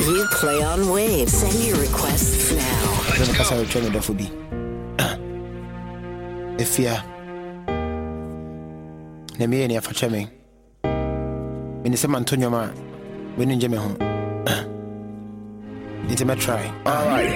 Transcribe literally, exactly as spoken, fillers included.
You play on Wave. Send your requests now. Let's go. If ya Nemi any for chemi. Minister Antonio Ma, winning Jimmy home. It's a try. All right.